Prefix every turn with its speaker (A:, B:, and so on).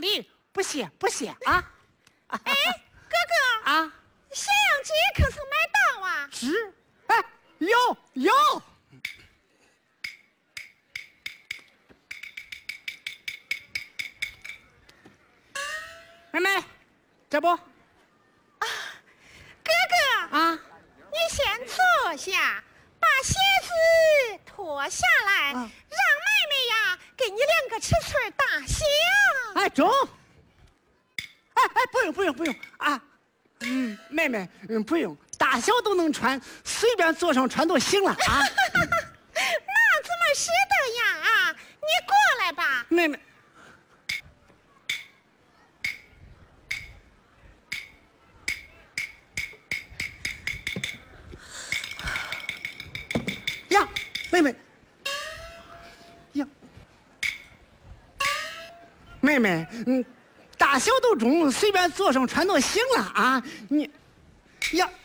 A: 礼，不谢不谢啊！
B: 哎，哥哥
A: 啊，
B: 咸阳鸡可曾买到啊？
A: 是，哎，有。妹妹，这不
B: 哥哥
A: 啊？
B: 你先坐下，把鞋子脱下来，让妹妹呀给你量个尺寸大小。
A: 哎，中。哎，不用啊。妹妹，不用，大小都能穿，随便坐上穿就行了啊。
B: 那怎么使得呀？啊，你过来吧。
A: 妹妹，呀，妹妹，呀，妹妹，大小都中，随便坐上穿就行了啊。你，呀。